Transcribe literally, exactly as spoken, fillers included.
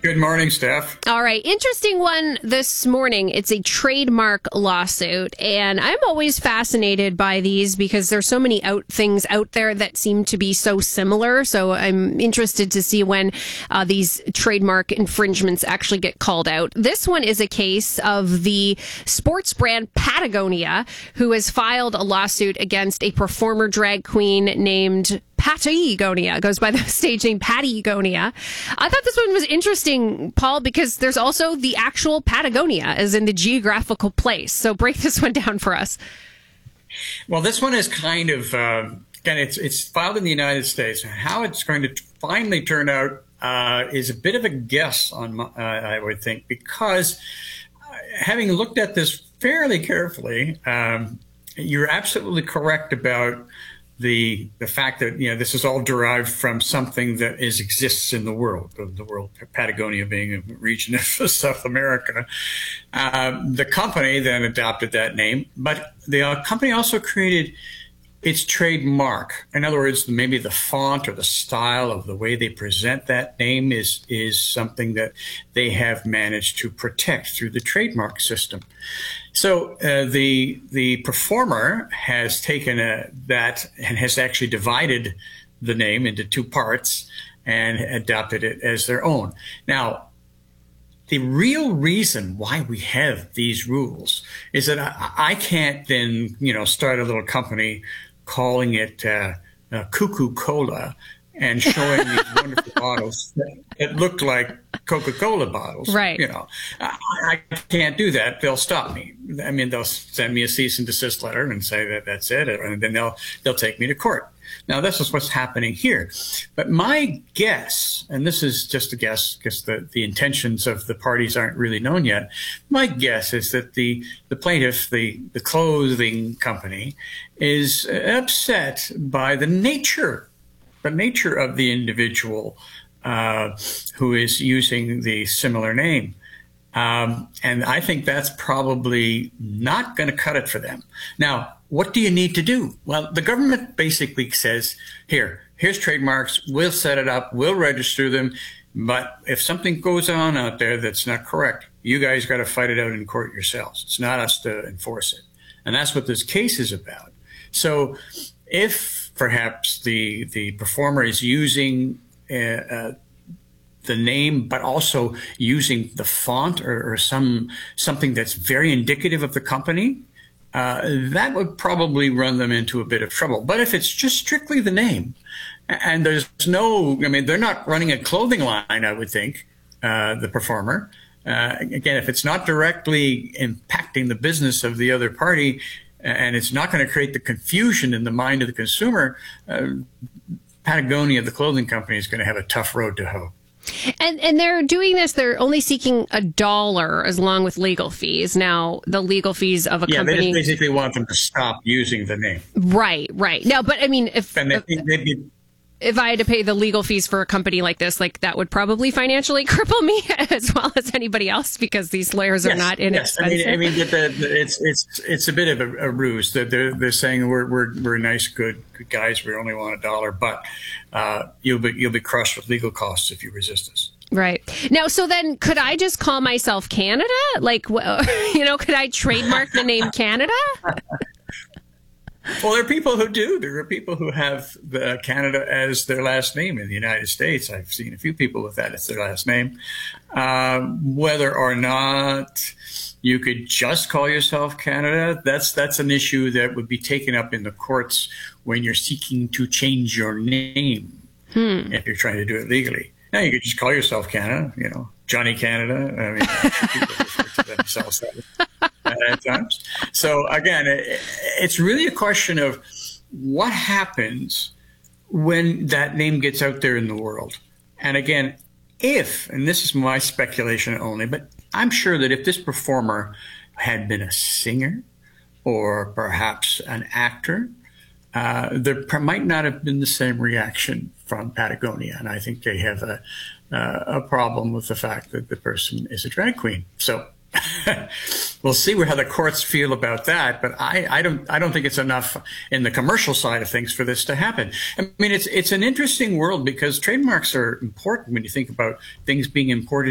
Good morning, Steph. All right. Interesting one this morning. It's a trademark lawsuit. And I'm always fascinated by these because there's so many out things out there that seem to be so similar. So I'm interested to see when uh, these trademark infringements actually get called out. This one is a case of the sports brand Patagonia, who has filed a lawsuit against a performer drag queen named Patagonia, goes by the stage name Patagonia. I thought this one was interesting, Paul, because there's also the actual Patagonia, as in the geographical place. So break this one down for us. Well, this one is kind of, uh, again, it's, it's filed in the United States. How it's going to finally turn out uh, is a bit of a guess, on my, uh, I would think, because uh, having looked at this fairly carefully, um, you're absolutely correct about the the fact that, you know, this is all derived from something that is exists in the world, the world, Patagonia being a region of South America. Um, the company then adopted that name, but the uh, company also created its trademark. In other words, maybe the font or the style of the way they present that name is is something that they have managed to protect through the trademark system. So uh, the the performer has taken a, that and has actually divided the name into two parts and adopted it as their own. Now, the real reason why we have these rules is that I, I can't then, you know, start a little company calling it uh, uh, Cuckoo Cola and showing these wonderful bottles that, that look like Coca-Cola bottles. Right. You know, I, I can't do that. They'll stop me. I mean, they'll send me a cease and desist letter and say that that's it, and then they'll they'll take me to court. Now, this is what's happening here. But my guess, and this is just a guess because the, the intentions of the parties aren't really known yet, my guess is that the, the plaintiff, the, the clothing company, is upset by the nature, the nature of the individual uh, who is using the similar name. Um, and I think that's probably not going to cut it for them. Now, what do you need to do? Well, the government basically says, here, here's trademarks. We'll set it up. We'll register them. But if something goes on out there that's not correct, you guys got to fight it out in court yourselves. It's not us to enforce it. And that's what this case is about. So if perhaps the, the performer is using uh, uh, the name, but also using the font or, or some something that's very indicative of the company, uh, that would probably run them into a bit of trouble. But if it's just strictly the name, and there's no, I mean, they're not running a clothing line, I would think, uh, the performer. Uh, again, if it's not directly impacting the business of the other party, and it's not going to create the confusion in the mind of the consumer, uh, Patagonia, the clothing company, is going to have a tough road to hoe. And and they're doing this, they're only seeking a dollar as long with legal fees. Now, the legal fees of a yeah, company... Yeah, they just basically want them to stop using the name. Right, right. Now, but I mean, if... And they, if, they'd be, if I had to pay the legal fees for a company like this, like that would probably financially cripple me as well as anybody else because these lawyers yes, are not inexpensive. Yes. I mean, I mean the, the, it's it's it's a bit of a, a ruse. They're, they're they're saying we're we're we're nice, good, good guys. We only want a dollar, but uh, you'll be you'll be crushed with legal costs if you resist us. Right. Now, so then could I just call myself Canada? Like, you know, could I trademark the name Canada? Well, there are people who do. There are people who have the Canada as their last name in the United States. I've seen a few people with that as their last name. Um, whether or not you could just call yourself Canada, that's that's an issue that would be taken up in the courts when you're seeking to change your name, hmm. if you're trying to do it legally. Now, you could just call yourself Canada, you know, Johnny Canada. I mean, I'm sure people refer to themselves that at times. So again, it, it's really a question of what happens when that name gets out there in the world. And again, if, and this is my speculation only, but I'm sure that if this performer had been a singer or perhaps an actor, uh, there might not have been the same reaction from Patagonia. And I think they have a, uh, a problem with the fact that the person is a drag queen. So we'll see how the courts feel about that, but I, I don't I don't think it's enough in the commercial side of things for this to happen. I mean, it's it's an interesting world because trademarks are important when you think about things being imported